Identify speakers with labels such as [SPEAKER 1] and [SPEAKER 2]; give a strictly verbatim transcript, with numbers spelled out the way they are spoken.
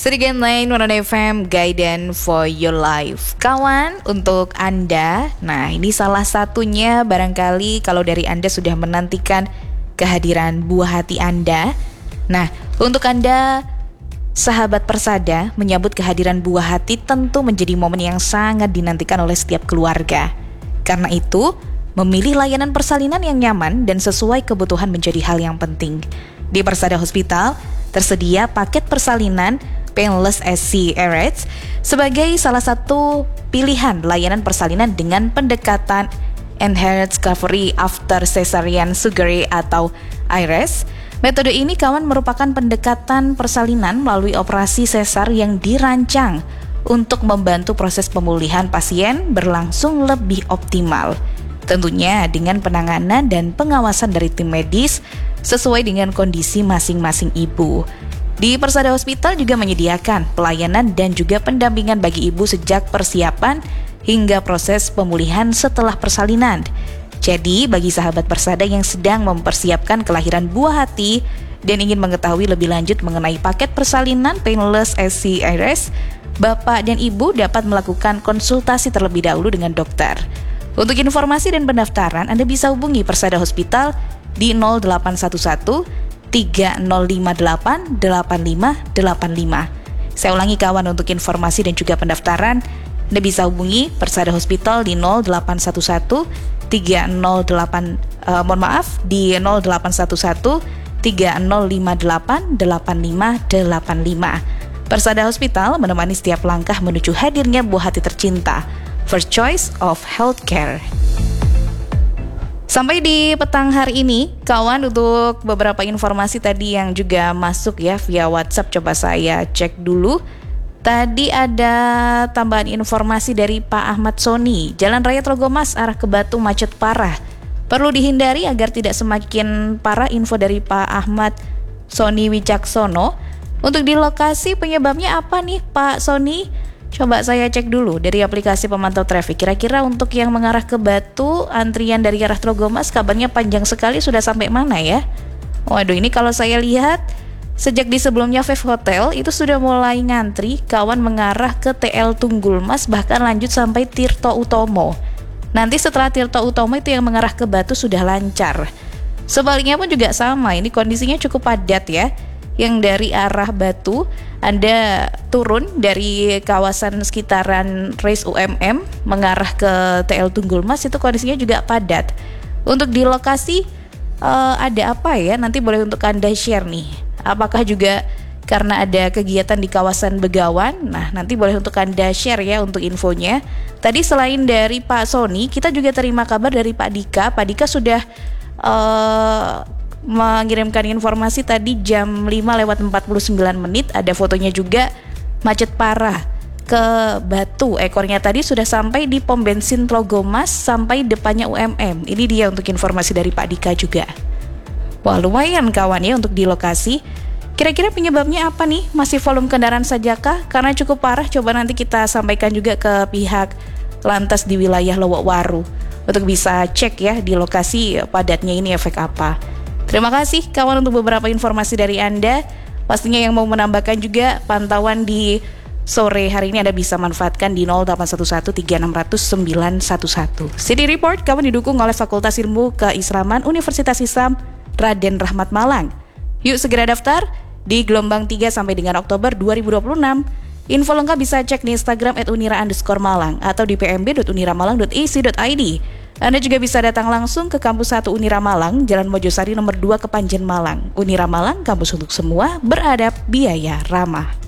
[SPEAKER 1] Sedikit lain Warna F M, Guidance for Your Life. Kawan, untuk Anda, nah ini salah satunya barangkali kalau dari Anda sudah menantikan kehadiran buah hati Anda. Nah, untuk Anda, sahabat Persada, menyambut kehadiran buah hati tentu menjadi momen yang sangat dinantikan oleh setiap keluarga. Karena itu, memilih layanan persalinan yang nyaman dan sesuai kebutuhan menjadi hal yang penting. Di Persada Hospital, tersedia paket persalinan Painless S C R H sebagai salah satu pilihan layanan persalinan dengan pendekatan Enhanced Recovery After Cesarean Surgery atau I R S. Metode ini kawan merupakan pendekatan persalinan melalui operasi sesar yang dirancang untuk membantu proses pemulihan pasien berlangsung lebih optimal. Tentunya dengan penanganan dan pengawasan dari tim medis sesuai dengan kondisi masing-masing ibu. Di Persada Hospital juga menyediakan pelayanan dan juga pendampingan bagi ibu sejak persiapan hingga proses pemulihan setelah persalinan. Jadi bagi sahabat Persada yang sedang mempersiapkan kelahiran buah hati dan ingin mengetahui lebih lanjut mengenai paket persalinan Painless S C R H, Bapak dan Ibu dapat melakukan konsultasi terlebih dahulu dengan dokter. Untuk informasi dan pendaftaran, Anda bisa hubungi Persada Hospital di nol delapan satu satu tiga nol lima delapan delapan lima delapan lima. Saya ulangi kawan, untuk informasi dan juga pendaftaran, Anda bisa hubungi Persada Hospital di nol delapan satu satu tiga nol delapan uh, mohon maaf di nol delapan satu satu tiga nol lima delapan delapan lima delapan lima. Persada Hospital menemani setiap langkah menuju hadirnya buah hati tercinta. First choice of healthcare. Sampai di petang hari ini, kawan, untuk beberapa informasi tadi yang juga masuk ya via WhatsApp, coba saya cek dulu. Tadi ada tambahan informasi dari Pak Ahmad Soni. Jalan Raya Trogomas arah ke Batu macet parah. Perlu dihindari agar tidak semakin parah. Info dari Pak Ahmad Soni Wicaksono. Untuk di lokasi penyebabnya apa nih Pak Soni? Coba saya cek dulu dari aplikasi pemantau traffic. Kira-kira untuk yang mengarah ke Batu, antrian dari arah Trogomas kabarnya panjang sekali, sudah sampai mana ya? Waduh, ini kalau saya lihat sejak di sebelumnya Five Hotel itu sudah mulai ngantri kawan mengarah ke T L Tunggul Mas, bahkan lanjut sampai Tirto Utomo. Nanti setelah Tirto Utomo itu yang mengarah ke Batu sudah lancar. Sebaliknya pun juga sama, ini kondisinya cukup padat ya. Yang dari arah Batu, Anda turun dari kawasan sekitaran Race U M M mengarah ke T L Tunggul Mas, itu kondisinya juga padat. Untuk di lokasi uh, ada apa ya? Nanti boleh untuk Anda share nih. Apakah juga karena ada kegiatan di kawasan Begawan? Nah, nanti boleh untuk Anda share ya untuk infonya. Tadi selain dari Pak Soni, kita juga terima kabar dari Pak Dika. Pak Dika sudah uh, mengirimkan informasi tadi jam lima lewat empat puluh sembilan menit, ada fotonya juga, macet parah ke Batu. Ekornya tadi sudah sampai di pom bensin Trogomas sampai depannya U M M. Ini dia untuk informasi dari Pak Dika juga. Wah, lumayan kawan ya untuk di lokasi. Kira-kira penyebabnya apa nih? Masih volume kendaraan sajakah? Karena cukup parah, coba nanti kita sampaikan juga ke pihak lantas di wilayah Lowokwaru untuk bisa cek ya di lokasi padatnya ini efek apa. Terima kasih kawan untuk beberapa informasi dari Anda. Pastinya yang mau menambahkan juga pantauan di sore hari ini Anda bisa manfaatkan di nol delapan satu satu tiga enam nol nol sembilan satu satu. City Report kawan didukung oleh Fakultas Ilmu Keislaman Universitas Islam Raden Rahmat Malang. Yuk segera daftar di gelombang tiga sampai dengan Oktober dua ribu dua puluh enam. Info lengkap bisa cek di Instagram at unira underscore malang atau di p m b dot uniramalang dot a c dot i d. Anda juga bisa datang langsung ke Kampus satu Unira Malang, Jalan Mojosari nomor dua Kepanjen Malang. Unira Malang, kampus untuk semua, beradab, biaya ramah.